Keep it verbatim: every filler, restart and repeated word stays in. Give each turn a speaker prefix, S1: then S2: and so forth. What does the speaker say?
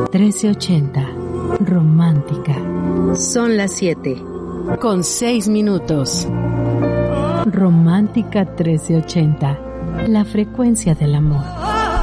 S1: trece ochenta. Romántica.
S2: Son las siete.
S1: Con seis minutos. Romántica trece ochenta. La frecuencia del amor.